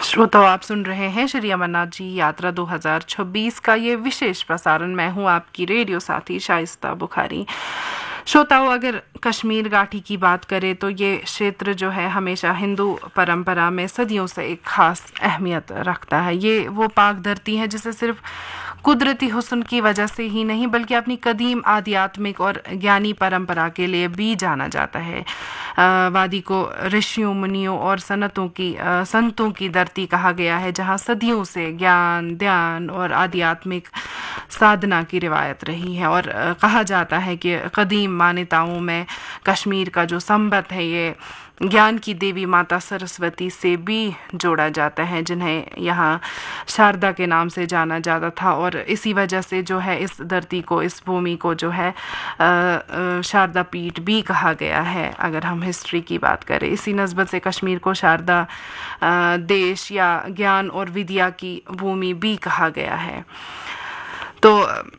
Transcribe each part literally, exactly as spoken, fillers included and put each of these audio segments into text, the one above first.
श्रोताओं, आप सुन रहे हैं श्री अमरनाथ जी यात्रा दो हज़ार छब्बीस का ये विशेष प्रसारण। मैं हूं आपकी रेडियो साथी शाइस्ता बुखारी। श्रोताओं, अगर कश्मीर घाटी की बात करें तो ये क्षेत्र जो है हमेशा हिंदू परंपरा में सदियों से एक खास अहमियत रखता है। ये वो पाक धरती है जिसे सिर्फ कुदरती हुस्न की वजह से ही नहीं बल्कि अपनी कदीम आध्यात्मिक और ज्ञानी परंपरा के लिए भी जाना जाता है। वादी को ऋषियों, मुनियों और सनतों की संतों की धरती कहा गया है, जहाँ सदियों से ज्ञान, ध्यान और आध्यात्मिक साधना की रिवायत रही है। और कहा जाता है कि कदीम मान्यताओं में कश्मीर का जो संबंध है ये ज्ञान की देवी माता सरस्वती से भी जोड़ा जाता है, जिन्हें यहाँ शारदा के नाम से जाना जाता था। और इसी वजह से जो है इस धरती को, इस भूमि को जो है शारदा पीठ भी कहा गया है। अगर हम हिस्ट्री की बात करें, इसी नस्बत से कश्मीर को शारदा देश या ज्ञान और विद्या की भूमि भी कहा गया है। तो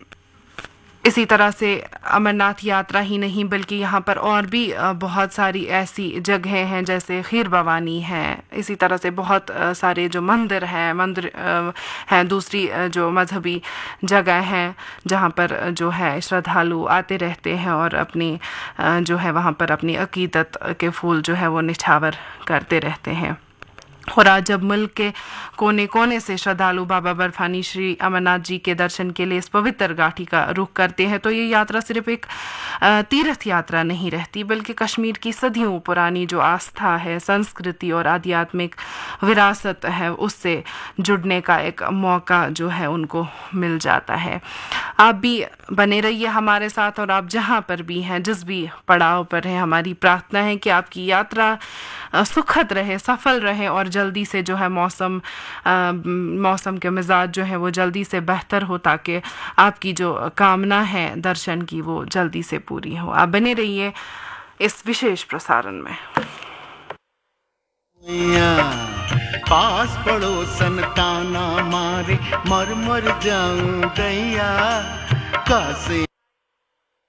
इसी तरह से अमरनाथ यात्रा ही नहीं बल्कि यहाँ पर और भी बहुत सारी ऐसी जगहें हैं, जैसे खीर भवानी है। इसी तरह से बहुत सारे जो मंदिर हैं मंदिर हैं दूसरी जो मजहबी जगह हैं, जहाँ पर जो है श्रद्धालु आते रहते हैं और अपनी जो है वहाँ पर अपनी अकीदत के फूल जो है वो निछावर करते रहते हैं। और आज जब मुल्क के कोने कोने से श्रद्धालु बाबा बर्फानी श्री अमरनाथ जी के दर्शन के लिए इस पवित्र घाटी का रुख करते हैं, तो ये यात्रा सिर्फ एक तीर्थ यात्रा नहीं रहती बल्कि कश्मीर की सदियों पुरानी जो आस्था है, संस्कृति और आध्यात्मिक विरासत है, उससे जुड़ने का एक मौका जो है उनको मिल जाता है। आप भी बने रहिए हमारे साथ, और आप जहाँ पर भी हैं, जिस भी पड़ाव पर हैं, हमारी प्रार्थना है कि आपकी यात्रा सुखद रहे, सफल रहे और जल्दी से जो है मौसम आ, मौसम के मिजाज जो है वो जल्दी से बेहतर हो, ताकि आपकी जो कामना है दर्शन की वो जल्दी से पूरी हो। आप बने रहिए इस विशेष प्रसारण में। पास पड़ोसन ताना मारे, मर मर जाऊं गैया, कैसे